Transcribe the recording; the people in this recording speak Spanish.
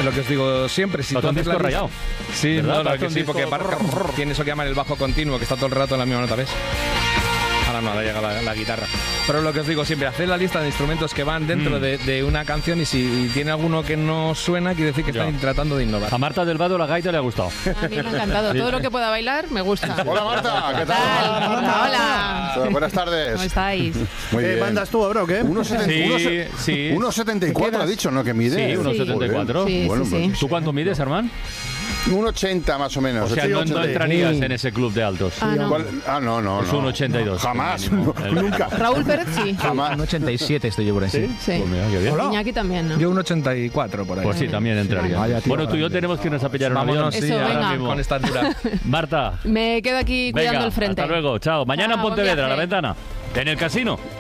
lo que os digo siempre. Si tú haces disco rayado. Sí, ¿verdad? no, que sí, porque tiene eso que llaman el bajo continuo, que está todo el rato en la misma nota, ¿ves? Ahora no, ahora llega la guitarra. Pero lo que os digo siempre, haced la lista de instrumentos que van dentro de una canción y si tiene alguno que no suena, quiere decir que están tratando de innovar. A Marta del Vado la gaita le ha gustado. A mí me ha encantado. Todo lo que pueda bailar me gusta. Hola Marta, ¿qué tal? Hola. Buenas tardes. ¿Cómo estáis? Muy bien. ¿Mandas tú ahora o qué? 1,74 ha dicho, ¿no? Que mide. Sí, 1,74. Sí, Bueno, sí, pues, sí. ¿Tú cuánto mides, Armand? 1,80 más o menos. O sea, no entrarías en ese club de altos. Ah, no. No. Es un 82. Jamás, mínimo. nunca. Raúl Pérez sí. Jamás. Un 87 estoy yo por ahí. ¿Sí? Sí. Pues mira, qué bien. Iñaki también, ¿no? Yo un 84 por ahí. Pues sí, también entraría. Vaya, tío, Bueno, tú y yo tenemos que irnos a pillar un avión. Vámonos, sí, Eso, ahora venga. mismo con esta altura. Marta, Me quedo aquí cuidando venga, el frente. hasta luego. Chao. Mañana en Chao, buen Pontevedra, a la viaje. ventana. En el casino.